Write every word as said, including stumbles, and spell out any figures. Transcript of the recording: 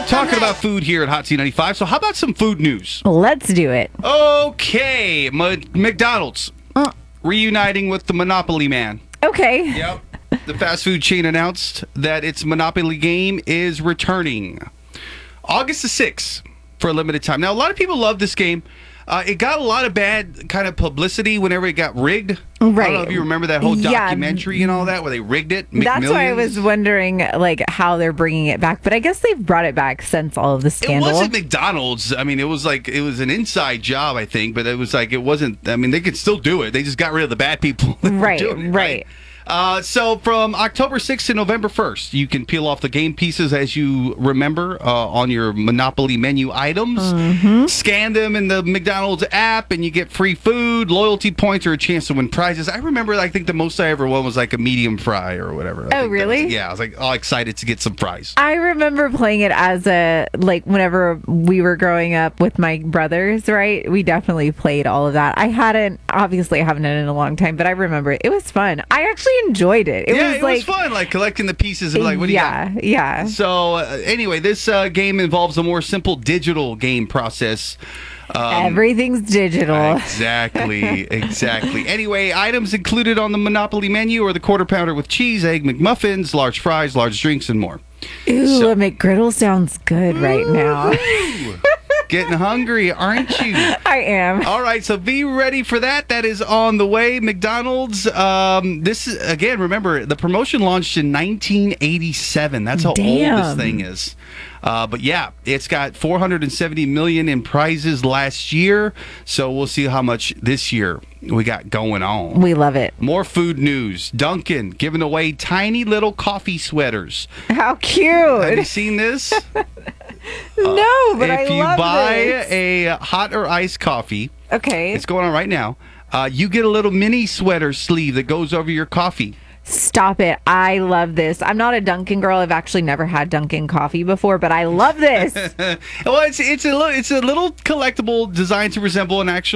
love talking about food here at Hot C ninety-five, so how about some food news? Let's do it. Okay, M- McDonald's Uh. reuniting with the Monopoly Man. Okay. Yep. The fast food chain announced that its Monopoly game is returning August the sixth for a limited time. Now, a lot of people love this game. Uh, it got a lot of bad kind of publicity whenever it got rigged. Right. I don't know if you remember that whole Yeah. documentary and all that where they rigged it. That's why I McMillions. was wondering, like, how they're bringing it back. But I guess they've brought it back since all of the scandal. It wasn't McDonald's. I mean, it was like, it was an inside job, I think, but it was like, it wasn't, I mean, they could still do it. They just got rid of the bad people. that were Right, doing it, right. Uh, so from October sixth to November first, you can peel off the game pieces as you remember uh, on your Monopoly menu items. Mm-hmm. Scan them in the McDonald's app and you get free food, loyalty points, or a chance to win prizes. I remember, I think the most I ever won was like a medium fry or whatever. I Oh, think that really? was- yeah, I was like all excited to get some fries. I remember playing it as a, like, whenever we were growing up with my brothers, right? We definitely played all of that. I hadn't, obviously, I haven't done it in a long time, but I remember it. It was fun. I actually enjoyed it. It yeah, was it like, was fun, like collecting the pieces of like, what do you yeah, got? yeah. So uh, anyway, this uh, game involves a more simple digital game process. Um, Everything's digital. Exactly, exactly. Anyway, items included on the Monopoly menu are the quarter pounder with cheese, egg McMuffins, large fries, large drinks, and more. Ooh, So- a McGriddle sounds good right now. Ooh, getting hungry, aren't you? I am. All right, so be ready for that. That is on the way. McDonald's. Um, this is again. Remember, the promotion launched in nineteen eighty-seven. That's how Damn. old this thing is. Uh, but yeah, it's got four hundred seventy million in prizes last year. So we'll see how much this year we got going on. We love it. More food news. Dunkin' giving away tiny little coffee sweaters. How Have you cute. seen this? No, but I if you love buy this. a hot or iced coffee, Okay. it's going on right now. Uh, you get a little mini sweater sleeve that goes over your coffee. Stop it. I love this. I'm not a Dunkin' girl. I've actually never had Dunkin' coffee before, but I love this. Well, it's it's a little it's a little collectible designed to resemble an actual